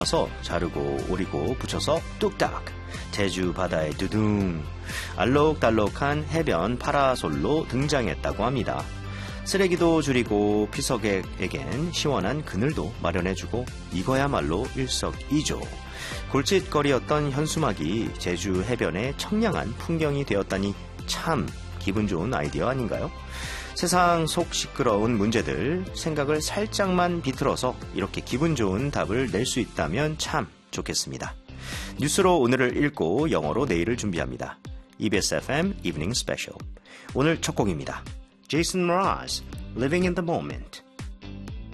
서 자르고 오리고 붙여서 뚝딱. 제주 바다에 두둥. 알록달록한 해변 파라솔로 등장했다고 합니다. 쓰레기도 줄이고 피서객에겐 시원한 그늘도 마련해주고 이거야말로 일석이조. 골칫거리였던 현수막이 제주 해변의 청량한 풍경이 되었다니 참 기분 좋은 아이디어 아닌가요? 세상 속 시끄러운 문제들 생각을 살짝만 비틀어서 이렇게 기분 좋은 답을 낼 수 있다면 참 좋겠습니다. 뉴스로 오늘을 읽고 영어로 내일을 준비합니다. EBS FM Evening Special. 오늘 첫 곡입니다. Jason Mraz, Living in the Moment.